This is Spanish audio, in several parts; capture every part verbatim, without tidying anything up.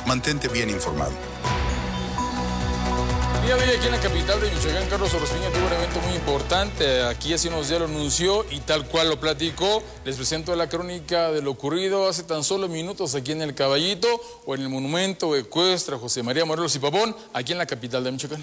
Mantente bien informado. El día de hoy aquí en la capital de Michoacán, Carlos Orozpiña tuvo un evento muy importante. Aquí hace unos días lo anunció y tal cual lo platicó. Les presento la crónica de lo ocurrido hace tan solo minutos aquí en el Caballito o en el monumento ecuestre José María Morelos y Pavón, aquí en la capital de Michoacán.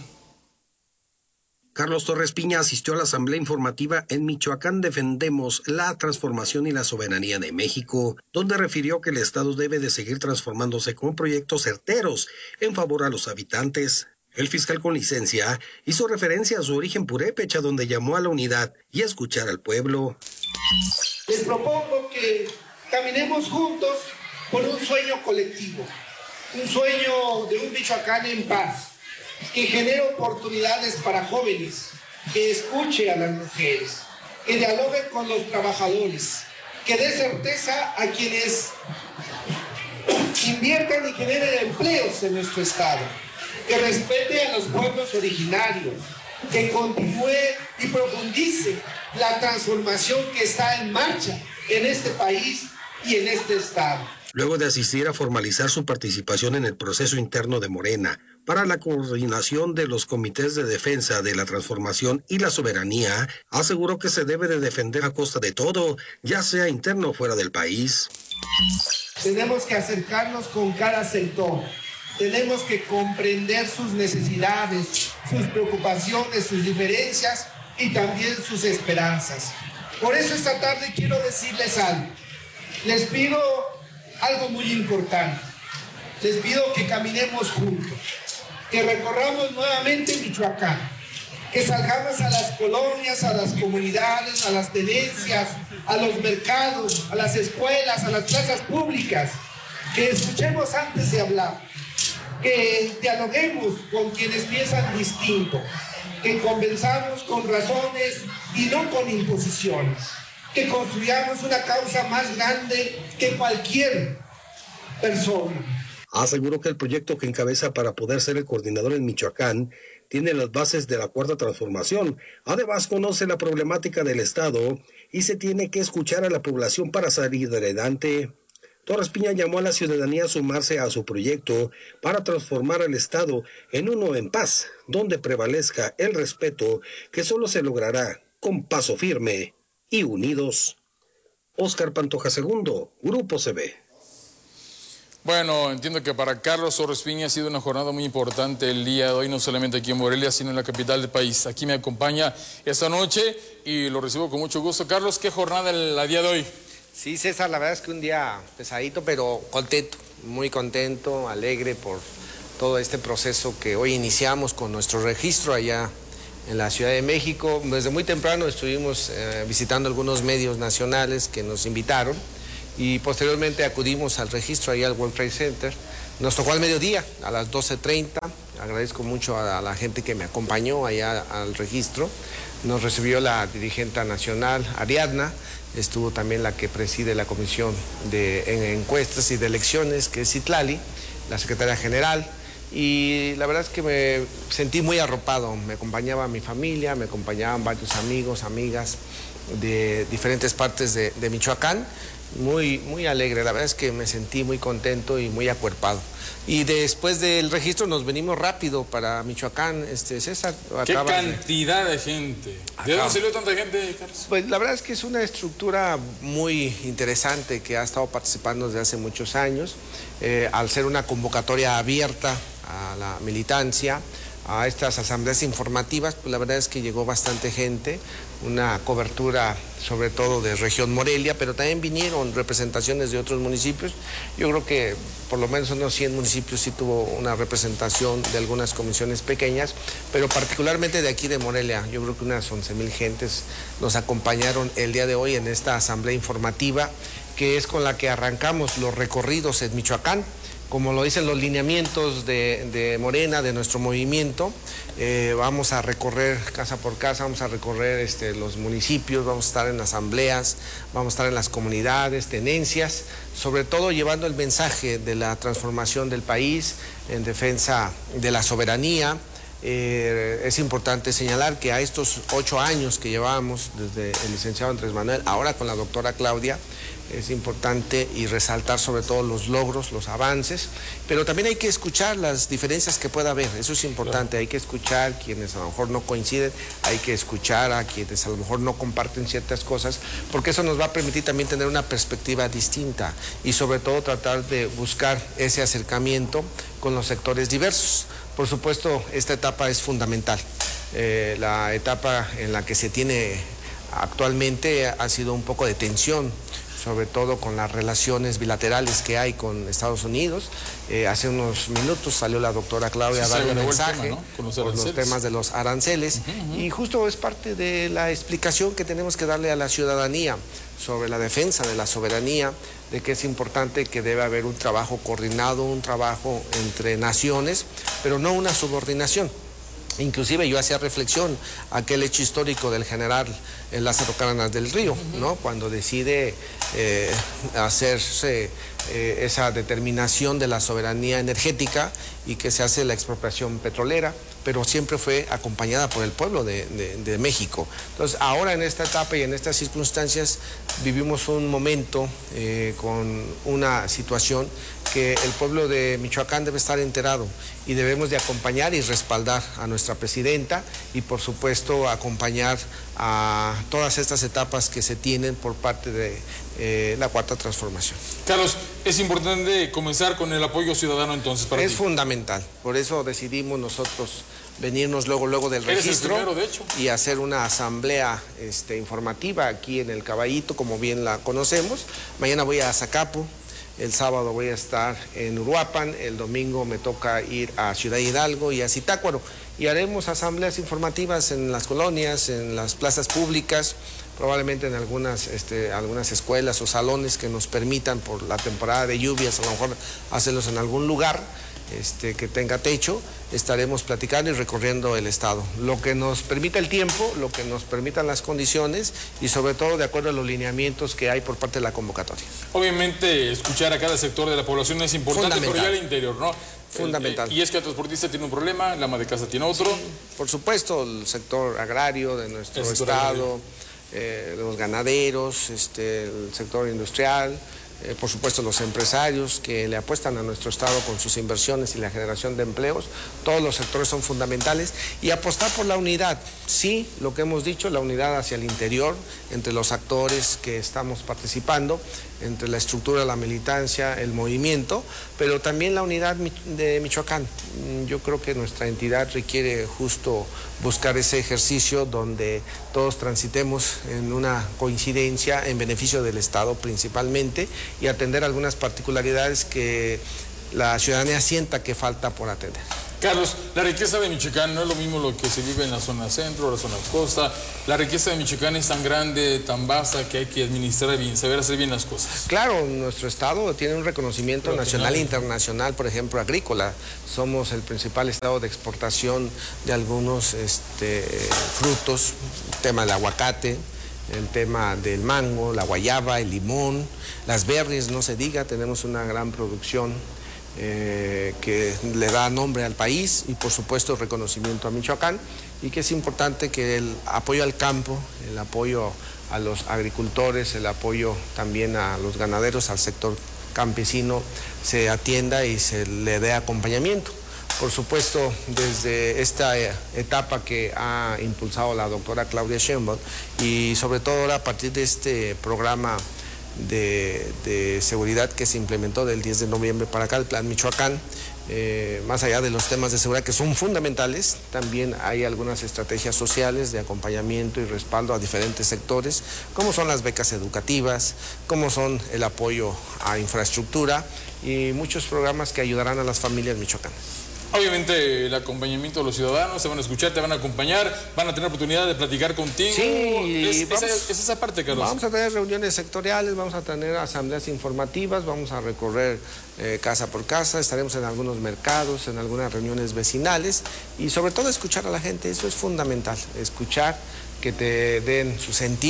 Carlos Torres Piña asistió a la asamblea informativa en Michoacán Defendemos la Transformación y la Soberanía de México, donde refirió que el Estado debe de seguir transformándose con proyectos certeros en favor a los habitantes. El fiscal con licencia hizo referencia a su origen purépecha, donde llamó a la unidad y a escuchar al pueblo. Les propongo que caminemos juntos por un sueño colectivo, un sueño de un Michoacán en paz, que genere oportunidades para jóvenes, que escuche a las mujeres, que dialogue con los trabajadores, que dé certeza a quienes inviertan y generen empleos en nuestro estado, que respete a los pueblos originarios, que continúe y profundice la transformación que está en marcha en este país y en este estado. Luego de asistir a formalizar su participación en el proceso interno de Morena para la coordinación de los comités de defensa de la transformación y la soberanía, aseguró que se debe de defender a costa de todo, ya sea interno o fuera del país. Tenemos que acercarnos con cada sector, tenemos que comprender sus necesidades, sus preocupaciones, sus diferencias y también sus esperanzas. Por eso esta tarde quiero decirles algo. Les pido algo muy importante. Les pido que caminemos juntos, que recorramos nuevamente Michoacán, que salgamos a las colonias, a las comunidades, a las tenencias, a los mercados, a las escuelas, a las plazas públicas, que escuchemos antes de hablar, que dialoguemos con quienes piensan distinto, que conversamos con razones y no con imposiciones, que construyamos una causa más grande que cualquier persona. Aseguró que el proyecto que encabeza para poder ser el coordinador en Michoacán tiene las bases de la Cuarta Transformación. Además, conoce la problemática del Estado y se tiene que escuchar a la población para salir adelante. Torres Piña llamó a la ciudadanía a sumarse a su proyecto para transformar al Estado en uno en paz, donde prevalezca el respeto, que solo se logrará con paso firme y unidos. Óscar Pantoja segundo, Grupo C B. Bueno, entiendo que para Carlos Orozpiña ha sido una jornada muy importante el día de hoy, no solamente aquí en Morelia, sino en la capital del país. Aquí me acompaña esta noche y lo recibo con mucho gusto. Carlos, ¿qué jornada el día de hoy? Sí, César, la verdad es que un día pesadito, pero contento, muy contento, alegre por todo este proceso que hoy iniciamos con nuestro registro allá en la Ciudad de México. Desde muy temprano estuvimos eh, visitando algunos medios nacionales que nos invitaron y posteriormente acudimos al registro allá al World Trade Center. Nos tocó al mediodía, a las doce treinta. Agradezco mucho a la gente que me acompañó allá al registro. Nos recibió la dirigente nacional, Ariadna. Estuvo también la que preside la Comisión de Encuestas y de Elecciones, que es Citlali, la secretaria general. Y la verdad es que me sentí muy arropado. Me acompañaba mi familia, me acompañaban varios amigos, amigas de diferentes partes de, de Michoacán. Muy, muy alegre, la verdad es que me sentí muy contento y muy acuerpado. Y después del registro nos venimos rápido para Michoacán, este César. ¿Qué cantidad de, de gente? ¿De dónde salió tanta gente, Carlos? Pues la verdad es que es una estructura muy interesante que ha estado participando desde hace muchos años. Eh, al ser una convocatoria abierta a la militancia, a estas asambleas informativas, pues la verdad es que llegó bastante gente, una cobertura sobre todo de región Morelia, pero también vinieron representaciones de otros municipios. Yo creo que por lo menos unos cien municipios sí tuvo una representación de algunas comisiones pequeñas, pero particularmente de aquí de Morelia. Yo creo que unas once mil gentes nos acompañaron el día de hoy en esta asamblea informativa, que es con la que arrancamos los recorridos en Michoacán. Como lo dicen los lineamientos de, de Morena, de nuestro movimiento, eh, vamos a recorrer casa por casa, vamos a recorrer este, los municipios, vamos a estar en asambleas, vamos a estar en las comunidades, tenencias, sobre todo llevando el mensaje de la transformación del país en defensa de la soberanía. Eh, es importante señalar que a estos ocho años que llevamos desde el licenciado Andrés Manuel, ahora con la doctora Claudia, es importante y resaltar sobre todo los logros, los avances, pero también hay que escuchar las diferencias que pueda haber, eso es importante, claro. Hay que escuchar quienes a lo mejor no coinciden, hay que escuchar a quienes a lo mejor no comparten ciertas cosas, porque eso nos va a permitir también tener una perspectiva distinta y sobre todo tratar de buscar ese acercamiento con los sectores diversos. Por supuesto, esta etapa es fundamental, eh, la etapa en la que se tiene actualmente ha sido un poco de tensión, sobre todo con las relaciones bilaterales que hay con Estados Unidos. Eh, hace unos minutos salió la doctora Claudia a dar un mensaje tema, ¿no? con, los con los temas de los aranceles, uh-huh, uh-huh. y justo es parte de la explicación que tenemos que darle a la ciudadanía sobre la defensa de la soberanía, de que es importante que debe haber un trabajo coordinado, un trabajo entre naciones, pero no una subordinación. Inclusive yo hacía reflexión aquel hecho histórico del general Lázaro Cárdenas del Río, ¿no? Cuando decide eh, hacerse eh, esa determinación de la soberanía energética y que se hace la expropiación petrolera, pero siempre fue acompañada por el pueblo de, de, de México. Entonces, ahora en esta etapa y en estas circunstancias vivimos un momento eh, con una situación que el pueblo de Michoacán debe estar enterado y debemos de acompañar y respaldar a nuestra presidenta y por supuesto acompañar a todas estas etapas que se tienen por parte de eh, la Cuarta Transformación. Carlos, es importante comenzar con el apoyo ciudadano entonces para Es ti. fundamental, por eso decidimos nosotros venirnos luego luego del ¿Eres registro el primero, de hecho? Y hacer una asamblea este, informativa aquí en el Caballito, como bien la conocemos. Mañana voy a Zacapu, el sábado voy a estar en Uruapan, el domingo me toca ir a Ciudad Hidalgo y a Zitácuaro y haremos asambleas informativas en las colonias, en las plazas públicas, probablemente en algunas, este, algunas escuelas o salones que nos permitan por la temporada de lluvias, a lo mejor hacerlos en algún lugar este, que tenga techo. Estaremos platicando y recorriendo el estado, lo que nos permita el tiempo, lo que nos permitan las condiciones y sobre todo de acuerdo a los lineamientos que hay por parte de la convocatoria. Obviamente escuchar a cada sector de la población es importante, pero ya al interior, ¿no? Fundamental. Y es que el transportista tiene un problema, la ama de casa tiene otro. Sí, por supuesto, el sector agrario de nuestro el estado, eh, los ganaderos, este, el sector industrial, eh, por supuesto los empresarios que le apuestan a nuestro estado con sus inversiones y la generación de empleos. Todos los sectores son fundamentales y apostar por la unidad. Sí, lo que hemos dicho, la unidad hacia el interior, entre los actores que estamos participando, entre la estructura, la militancia, el movimiento, pero también la unidad de Michoacán. Yo creo que nuestra entidad requiere justo buscar ese ejercicio donde todos transitemos en una coincidencia en beneficio del Estado principalmente y atender algunas particularidades que la ciudadanía sienta que falta por atender. Carlos, la riqueza de Michoacán no es lo mismo lo que se vive en la zona centro, la zona costa. La riqueza de Michoacán es tan grande, tan vasta, que hay que administrar bien, saber hacer bien las cosas. Claro, nuestro estado tiene un reconocimiento Pero nacional e internacional, por ejemplo, agrícola. Somos el principal estado de exportación de algunos este, frutos, el tema del aguacate, el tema del mango, la guayaba, el limón, las berries, no se diga, tenemos una gran producción Eh, que le da nombre al país y por supuesto el reconocimiento a Michoacán y que es importante que el apoyo al campo, el apoyo a los agricultores, el apoyo también a los ganaderos, al sector campesino se atienda y se le dé acompañamiento. Por supuesto, desde esta etapa que ha impulsado la doctora Claudia Sheinbaum y sobre todo ahora a partir de este programa De, de seguridad que se implementó del diez de noviembre para acá, el Plan Michoacán, eh, más allá de los temas de seguridad que son fundamentales, también hay algunas estrategias sociales de acompañamiento y respaldo a diferentes sectores, como son las becas educativas, como son el apoyo a infraestructura y muchos programas que ayudarán a las familias michoacanas. Obviamente el acompañamiento de los ciudadanos, te van a escuchar, te van a acompañar, van a tener oportunidad de platicar contigo. Sí, es, vamos, esa, es esa parte, Carlos. Vamos a tener reuniones sectoriales, vamos a tener asambleas informativas, vamos a recorrer eh, casa por casa, estaremos en algunos mercados, en algunas reuniones vecinales y sobre todo escuchar a la gente, eso es fundamental, escuchar, que te den su sentir,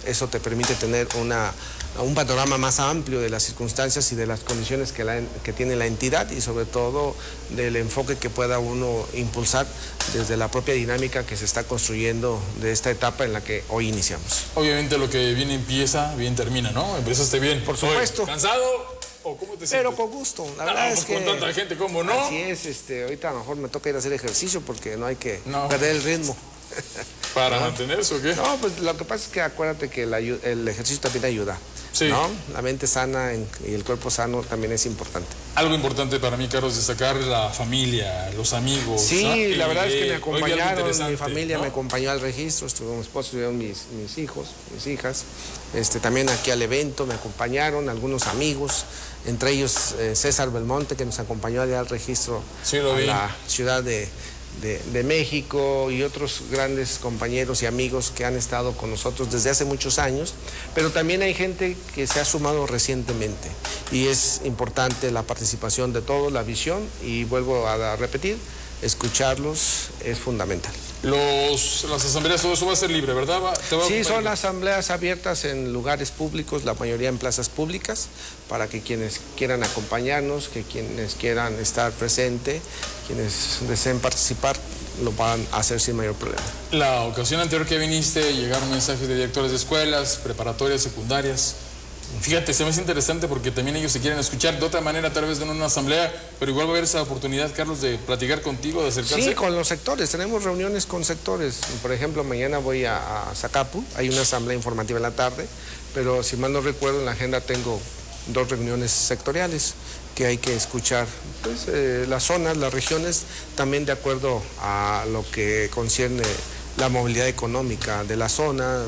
eso te permite tener una, un panorama más amplio de las circunstancias y de las condiciones que, la, que tiene la entidad y sobre todo del enfoque que pueda uno impulsar desde la propia dinámica que se está construyendo de esta etapa en la que hoy iniciamos. Obviamente lo que bien empieza, bien termina, ¿no? Empezaste bien. Por supuesto. Oye, ¿cansado? ¿O cómo te sientes? Pero con gusto, la verdad no, es pues que... con tanta gente, ¿cómo no? Así es, este, ahorita a lo mejor me toca ir a hacer ejercicio porque no hay que no. perder el ritmo. ¿Para ¿no? mantener eso o qué? No, pues lo que pasa es que acuérdate que la, el ejercicio también ayuda. Sí. ¿No? La mente sana y el cuerpo sano también es importante. Algo importante para mí, Carlos, destacar la familia, los amigos. Sí, ¿no? la verdad eh, es que me acompañaron, mi familia ¿no? me acompañó al registro, estuvo mi esposo, estuvieron mis, mis hijos, mis hijas. Este, también aquí al evento me acompañaron algunos amigos, entre ellos eh, César Belmonte, que nos acompañó allá al registro sí, lo a vi. la ciudad de... De, de México y otros grandes compañeros y amigos que han estado con nosotros desde hace muchos años, pero también hay gente que se ha sumado recientemente y es importante la participación de todos, la visión, y vuelvo a repetir, escucharlos es fundamental. Los, las asambleas, todo eso va a ser libre, ¿verdad? Va, te va sí, son asambleas abiertas en lugares públicos, la mayoría en plazas públicas, para que quienes quieran acompañarnos, que quienes quieran estar presentes, quienes deseen participar, lo van a hacer sin mayor problema. La ocasión anterior que viniste, llegaron mensajes de directores de escuelas, preparatorias, secundarias. Fíjate, se me hace interesante porque también ellos se quieren escuchar de otra manera, tal vez no en una asamblea, pero igual va a haber esa oportunidad, Carlos, de platicar contigo, de acercarse. Sí, con los sectores, tenemos reuniones con sectores. Por ejemplo, mañana voy a, a Zacapu, hay una asamblea informativa en la tarde, pero si mal no recuerdo, en la agenda tengo dos reuniones sectoriales que hay que escuchar, pues, eh, las zonas, las regiones, también de acuerdo a lo que concierne la movilidad económica de la zona,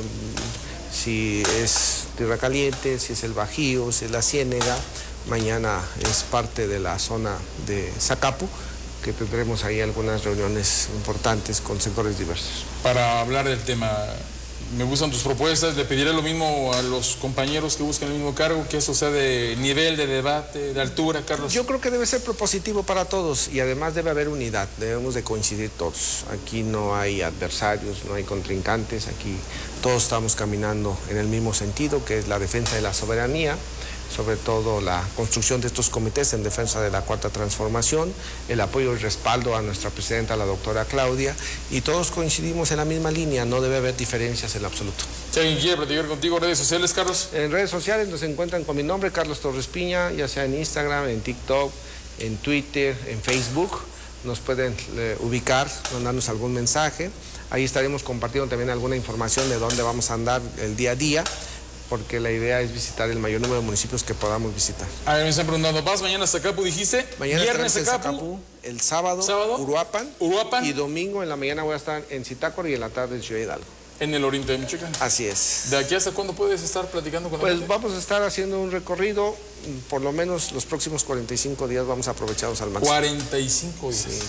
si es Tierra Caliente, si es el Bajío, si es la Ciénega. Mañana es parte de la zona de Zacapu, que tendremos ahí algunas reuniones importantes con sectores diversos. Para hablar del tema, me gustan tus propuestas, le pediré lo mismo a los compañeros que buscan el mismo cargo, que eso sea de nivel, de debate, de altura, Carlos. Yo creo que debe ser propositivo para todos y además debe haber unidad, debemos de coincidir todos. Aquí no hay adversarios, no hay contrincantes, aquí todos estamos caminando en el mismo sentido, que es la defensa de la soberanía, sobre todo la construcción de estos comités en defensa de la Cuarta Transformación, el apoyo y respaldo a nuestra presidenta, la doctora Claudia, y todos coincidimos en la misma línea, no debe haber diferencias en absoluto. Si alguien quiere platicar contigo, redes sociales, Carlos. En redes sociales nos encuentran con mi nombre, Carlos Torres Piña, ya sea en Instagram, en TikTok, en Twitter, en Facebook, nos pueden eh, ubicar, mandarnos algún mensaje, ahí estaremos compartiendo también alguna información de dónde vamos a andar el día a día, porque la idea es visitar el mayor número de municipios que podamos visitar. A ver, me están preguntando, ¿vas mañana a Zacapu, dijiste? Mañana viernes en Zacapu, Zacapu, el sábado, sábado, Uruapan, Uruapan, y domingo en la mañana voy a estar en Zitácuaro y en la tarde en Ciudad Hidalgo. En el oriente de Michoacán. Así es. ¿De aquí hasta cuándo puedes estar platicando con la Pues gente? vamos a estar haciendo un recorrido, por lo menos los próximos cuarenta y cinco días vamos a aprovecharlos al máximo. cuarenta y cinco días. Sí.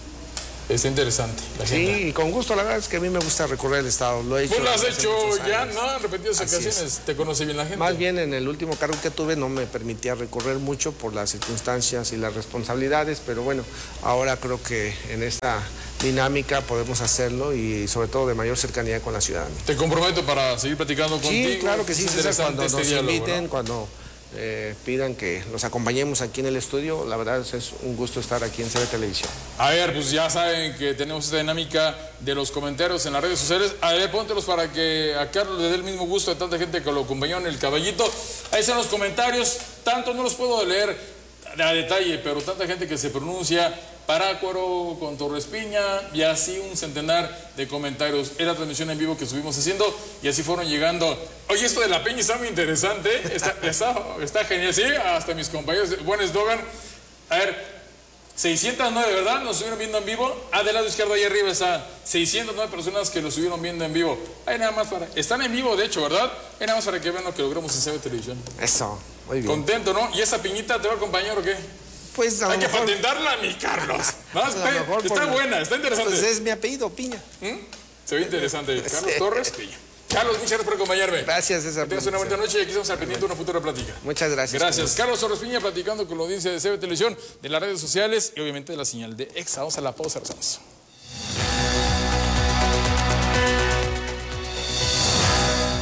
Está interesante la Sí, agenda. y con gusto, la verdad es que a mí me gusta recorrer el estado, lo he hecho. Pues lo has hace hecho muchos ya, años. ¿no? En repetidas Así ocasiones, es. te conoce bien la gente. Más bien en el último cargo que tuve no me permitía recorrer mucho por las circunstancias y las responsabilidades, pero bueno, ahora creo que en esta dinámica podemos hacerlo y sobre todo de mayor cercanía con la ciudadanía. Te comprometo para seguir platicando contigo. Sí, claro que sí, Es César, interesante cuando este nos diálogo, inviten, ¿no? cuando eh, pidan que los acompañemos aquí en el estudio, la verdad es un gusto estar aquí en C B Televisión. A ver, pues ya saben que tenemos esta dinámica de los comentarios en las redes sociales. A ver, póntelos para que a Carlos le dé el mismo gusto de tanta gente que lo acompañó en el caballito. Ahí están los comentarios, tanto no los puedo leer a detalle, pero tanta gente que se pronuncia Parácuaro con Torres Piña y así un centenar de comentarios. Era la transmisión en vivo que estuvimos haciendo y así fueron llegando. Oye, esto de la Peña está muy interesante, está, está, está genial, sí, hasta mis compañeros, buen eslogan. A ver, seiscientos nueve, ¿verdad? Nos estuvieron viendo en vivo. Ah, del lado izquierdo ahí arriba están seiscientas nueve personas que lo estuvieron viendo en vivo. Ahí nada más para... Están en vivo, de hecho, ¿verdad? Ahí nada más para que vean lo que logramos en C B Televisión. Eso, muy bien. Contento, ¿no? ¿Y esa piñita te va a acompañar o qué? Pues a Hay lo que mejor, patentarla, mi Carlos. No, a lo está mejor está por- buena, está interesante. Pues es mi apellido, Piña. ¿Mm? Se ve interesante. Carlos Sí. Torres Piña. Carlos, muchas gracias por acompañarme. Gracias, César. Que tengas una buena noche y aquí estamos al pendiente de una futura plática. Muchas gracias. Gracias. Carlos Torres Piña platicando con la audiencia de C B Televisión, de las redes sociales y obviamente de la señal de Exa. Vamos a la pausa, regresamos.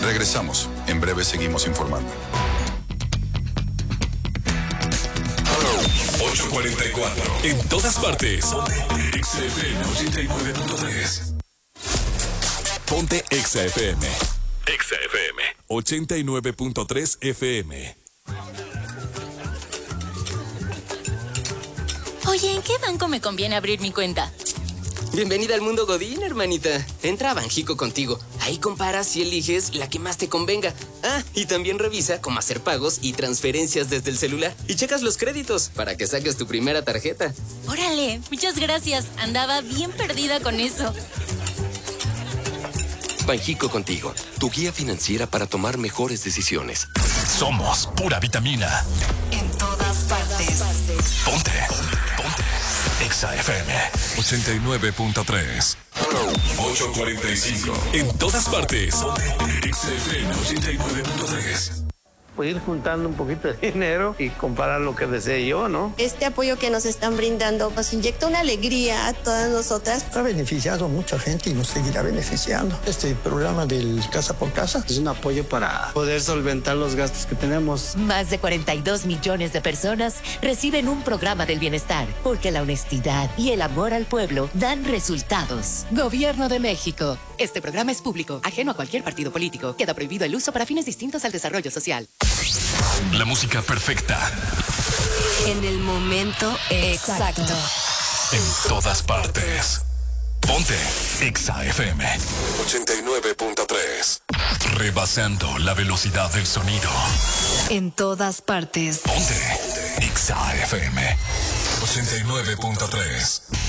Regresamos. En breve seguimos informando. ocho cuarenta y cuatro. En todas partes. Exa F M ochenta y nueve punto tres. Ponte Exa F M. Exa F M ochenta y nueve punto tres F M. Oye, ¿en qué banco me conviene abrir mi cuenta? Bienvenida al mundo Godín, hermanita. Entra a Banjico Contigo. Ahí comparas y eliges la que más te convenga. Ah, y también revisa cómo hacer pagos y transferencias desde el celular. Y checas los créditos para que saques tu primera tarjeta. Órale, muchas gracias. Andaba bien perdida con eso. Banjico Contigo, tu guía financiera para tomar mejores decisiones. Somos pura vitamina. En todas partes. Ponte. Ponte. Exa F M ochenta y nueve punto tres. ocho cuarenta y cinco. En todas partes. Exa F M ochenta y nueve punto tres. Pues ir juntando un poquito de dinero y comprar lo que desee yo, ¿no? Este apoyo que nos están brindando nos inyecta una alegría a todas nosotras. Ha beneficiado a mucha gente y nos seguirá beneficiando. Este programa del Casa por Casa es un apoyo para poder solventar los gastos que tenemos. Más de cuarenta y dos millones de personas reciben un programa del bienestar, porque la honestidad y el amor al pueblo dan resultados. Gobierno de México. Este programa es público, ajeno a cualquier partido político. Queda prohibido el uso para fines distintos al desarrollo social. La música perfecta. En el momento exacto. En todas partes. Ponte Exa F M ochenta y nueve punto tres. Rebasando la velocidad del sonido. En todas partes. Ponte Exa F M ochenta y nueve punto tres.